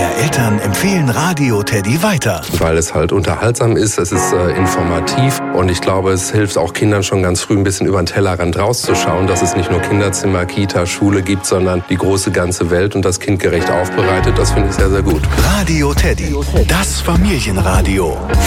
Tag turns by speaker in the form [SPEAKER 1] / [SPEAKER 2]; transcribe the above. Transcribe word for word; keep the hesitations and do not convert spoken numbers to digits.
[SPEAKER 1] mehr Eltern empfehlen Radio Teddy weiter.
[SPEAKER 2] Weil es halt unterhaltsam ist, es ist äh, informativ und ich glaube, es hilft auch Kindern schon ganz früh ein bisschen über den Tellerrand rauszuschauen, dass es nicht nur Kinderzimmer, Kita, Schule gibt, sondern die große ganze Welt und das kindgerecht aufbereitet. Das finde ich sehr, sehr gut.
[SPEAKER 1] Radio Teddy, das Familienradio.